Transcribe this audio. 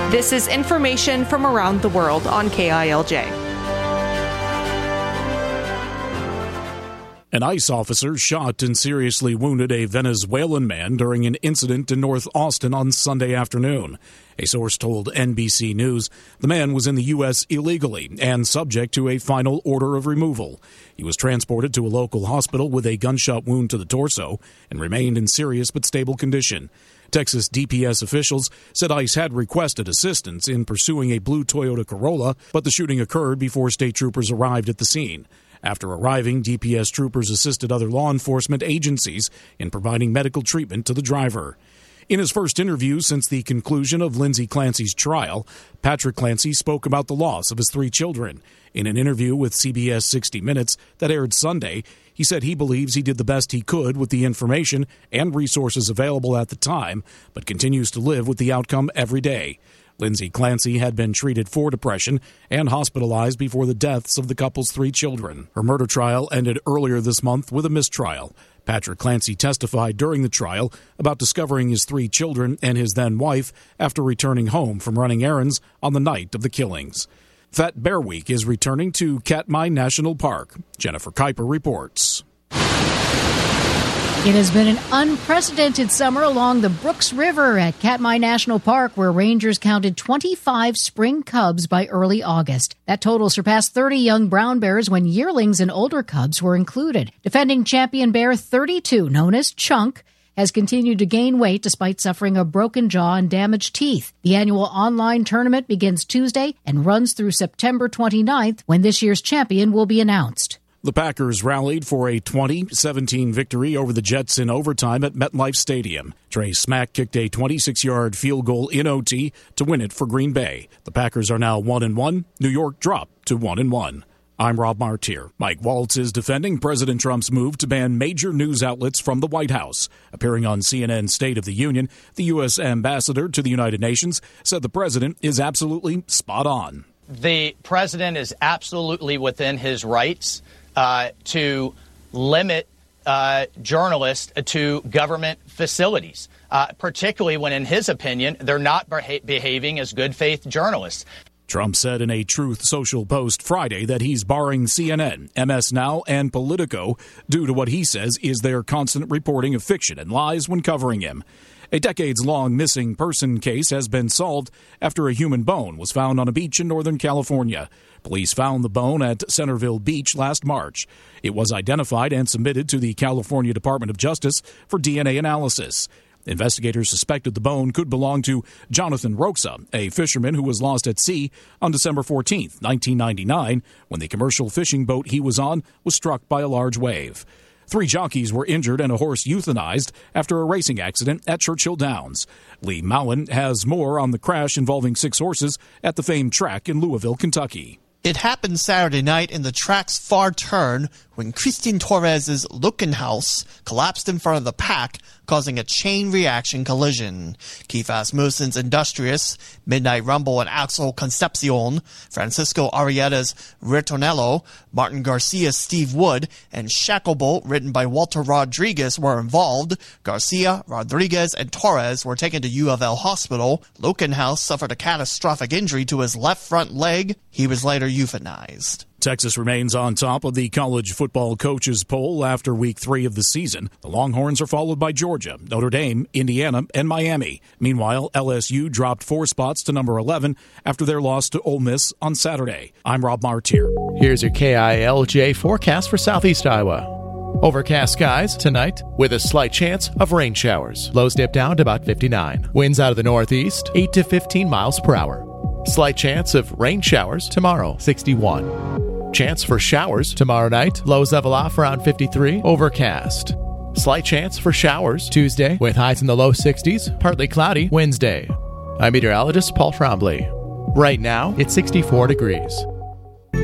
This is information from around the world on KILJ. An ICE officer shot and seriously wounded a Venezuelan man during an incident in North Austin on Sunday afternoon. A source told NBC News the man was in the U.S. illegally and subject to a final order of removal. He was transported to a local hospital with a gunshot wound to the torso and remained in serious but stable condition. Texas DPS officials said ICE had requested assistance in pursuing a blue Toyota Corolla, but the shooting occurred before state troopers arrived at the scene. After arriving, DPS troopers assisted other law enforcement agencies in providing medical treatment to the driver. In his first interview since the conclusion of Lindsay Clancy's trial, Patrick Clancy spoke about the loss of his 3 children. In an interview with CBS 60 Minutes that aired Sunday, he said he believes he did the best he could with the information and resources available at the time, but continues to live with the outcome every day. Lindsay Clancy had been treated for depression and hospitalized before the deaths of the couple's 3 children. Her murder trial ended earlier this month with a mistrial. Patrick Clancy testified during the trial about discovering his 3 children and his then-wife after returning home from running errands on the night of the killings. Fat Bear Week is returning to Katmai National Park. Jennifer Kuiper reports. It has been an unprecedented summer along the Brooks River at Katmai National Park, where rangers counted 25 spring cubs by early August. That total surpassed 30 young brown bears when yearlings and older cubs were included. Defending champion bear 32, known as Chunk, has continued to gain weight despite suffering a broken jaw and damaged teeth. The annual online tournament begins Tuesday and runs through September 29th, when this year's champion will be announced. The Packers rallied for a 20-17 victory over the Jets in overtime at MetLife Stadium. Trey Smack kicked a 26-yard field goal in OT to win it for Green Bay. The Packers are now 1-1. New York dropped to 1-1. I'm Rob Martier. Mike Waltz is defending President Trump's move to ban major news outlets from the White House. Appearing on CNN's State of the Union, the U.S. ambassador to the United Nations said the president is absolutely spot on. The president is absolutely within his rights to limit journalists to government facilities, particularly when, in his opinion, they're not behaving as good faith journalists. Trump said in a Truth Social post Friday that he's barring CNN, MS Now, and Politico due to what he says is their constant reporting of fiction and lies when covering him. A decades-long missing person case has been solved after a human bone was found on a beach in Northern California. Police found the bone at Centerville Beach last March. It was identified and submitted to the California Department of Justice for DNA analysis. Investigators suspected the bone could belong to Jonathan Roxa, a fisherman who was lost at sea on December 14, 1999, when the commercial fishing boat he was on was struck by a large wave. 3 jockeys were injured and a horse euthanized after a racing accident at Churchill Downs. Lee Mowen has more on the crash involving 6 horses at the famed track in Louisville, Kentucky. It happened Saturday night in the track's far turn when Christine Torres's Lookin' House collapsed in front of the pack, causing a chain reaction collision. Keith Asmussen's Industrious, Midnight Rumble and Axel Concepcion, Francisco Arrieta's Ritornello, Martin Garcia's Steve Wood, and Shacklebolt, written by Walter Rodriguez, were involved. Garcia, Rodriguez, and Torres were taken to U of L Hospital. Lookin' House suffered a catastrophic injury to his left front leg. He was later euthanized. Texas remains on top of the college football coaches poll after week 3 of the season. The Longhorns are followed by Georgia, Notre Dame, Indiana, and Miami. Meanwhile, LSU dropped 4 spots to number 11 after their loss to Ole Miss on Saturday. I'm Rob Martier. Here's your KILJ forecast for Southeast Iowa. Overcast skies tonight with a slight chance of rain showers. Lows dip down to about 59. Winds out of the northeast, 8 to 15 miles per hour. Slight chance of rain showers tomorrow, 61. Chance for showers tomorrow night. Lows level off around 53. Overcast. Slight chance for showers Tuesday with highs in the low 60s. Partly cloudy Wednesday. I'm meteorologist Paul Trombley. Right now, it's 64 degrees.